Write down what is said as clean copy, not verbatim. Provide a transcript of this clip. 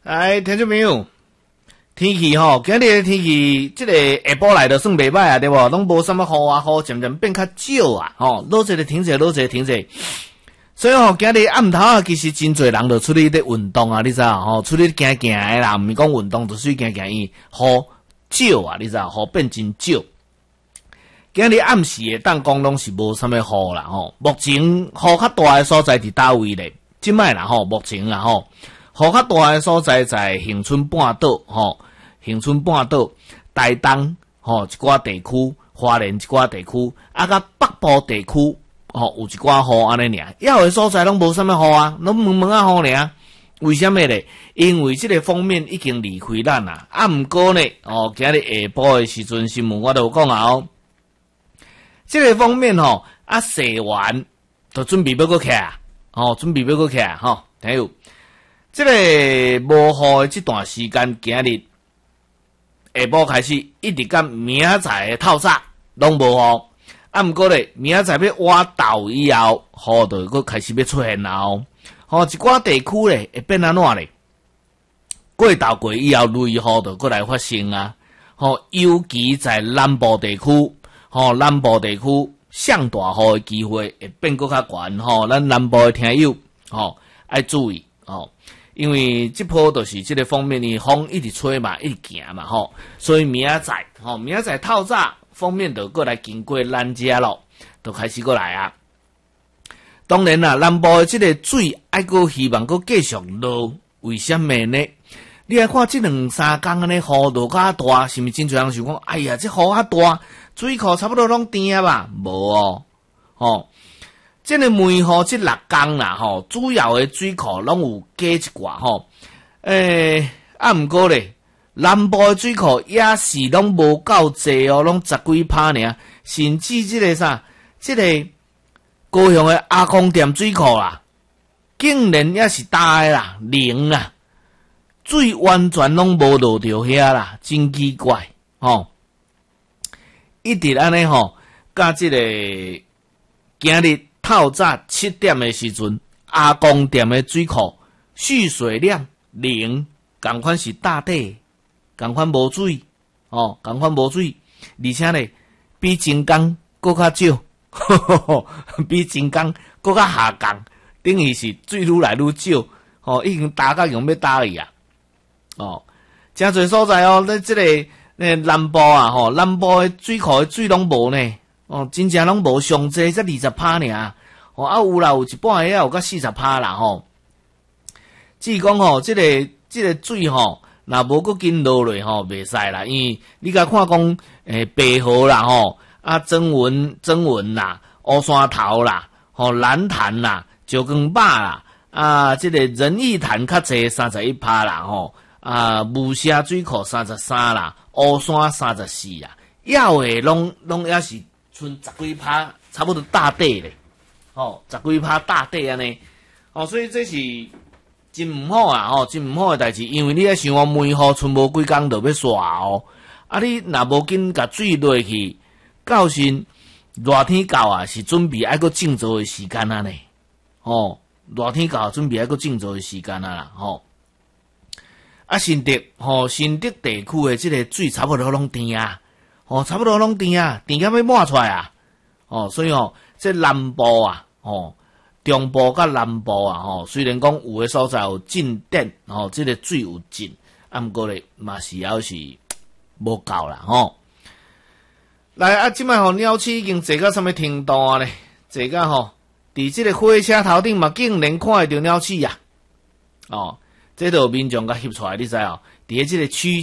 哎，听众朋友，天气吼，今日的天气，这个下晡来的算袂歹啊，对无？拢无什么雨啊，雨渐渐变较少啊，吼，落一个停者，落一个停者。所以吼，今日暗头啊，其实真侪人就出去咧运动啊，你知道吼，出去行行的啦，毋是讲运动，就出去行行伊雨少啊，你知道，雨变真少。今日暗时的当讲拢是无什么雨啦，吼。目前雨较大的所在伫倒位咧？即摆啦，吼，目前啦，吼。雨较大的所在在恒春半岛，吼，恒春半岛、台东，吼一寡地区，花莲一寡地区，啊，甲北部地区，吼有一寡雨安尼尔，要的所在拢无啥物雨啊，拢蒙蒙啊雨尔。为什么咧？因为即个锋面已经离开咱啦，啊，毋过呢，哦，今日下晡的时阵新闻我都有讲啊，哦，即个锋面吼，啊，洗完就准备要过起啊，哦，准备要过起啊，吼，还有。这个无雨的这段时间，今日下晡开始，一直到明仔载的透早拢无雨。啊，毋过咧，明仔载要挖豆以后，雨就佫开始要出现啦哦。吼，一寡地区咧会变安怎咧？过豆过以后，雷雨就佫来发生啊。吼，尤其在南部地区，吼，南部地区上大雨的机会会变佫较悬吼。咱南部的听友，吼，爱注意哦。因为这波就是这个方面的风一直吹嘛，一直行嘛，吼，所以明仔载，吼，明仔载透早方面就过来经过咱遮咯，就开始过来啊。当然啦，南部的这个水爱个希望个继续落，为什么呢？你来看这两三天安尼雨落较大，是毋是真侪人想讲，哎呀，这雨较大，水库差不多拢甜啊吧？无哦，吼。这个梅雨这6天啦，吼，主要的水库拢有加一寡吼，啊，毋过咧，南部的水库也是拢无够济哦，拢10几%尔，甚至这个啥，这个高雄的阿公店水库啦，竟然也是大的啦，零啦，水完全拢无落到遐啦，真奇怪吼，一直安尼吼，甲这个今日。透早7点的时阵，阿公店的水库蓄水量0，同款是大底，同款无水，哦，同款无水，而且呢，比前工搁较少，比前工搁较下降，等于是水愈来愈少，哦，已经打到用要打去啊，哦，真侪所在哦，这个南部啊，吼，南部的水库的水拢无呢。哦，真正拢无上济，才20%尔。哦，啊有啦，有一半个有到40%啦吼。至于讲吼，这个水吼，若无搁紧落落吼，袂使啦。因为你甲看讲，白河啦吼，啊曾文啦，乌山头啦，吼蓝潭啦，石冈坝啦，啊这个仁义潭较济31%啦吼，啊雾社水库33%啦，乌山34%啦，要的拢也是。剩10几%，差不多大底咧，吼，10几%大底安尼，哦，所以这是真毋好啊，吼，真毋好诶代志，因为你咧想讲梅雨剩无几工就要煞哦，啊，你若无紧甲水落去，到时热天到啊，是准备爱个种植诶时间啊呢，吼，热天到准备爱个种植诶时间啊啦，吼，啊，新竹地区诶，即个水差不多拢甜啊。哦，差不多拢甜啊，甜到要满出来啊！哦，所以哦，这南部啊，哦，中部甲南部啊，吼，虽然讲有的所在有进电，哦，这个水有进，啊，毋过咧嘛是还是无够啦，吼。来啊，即摆吼鸟鼠已经坐到什么程度啊咧？坐到吼，伫即个火车头顶嘛，竟然看会到鸟鼠啊！哦，这都有民众甲翕出来，你知哦？伫即个区。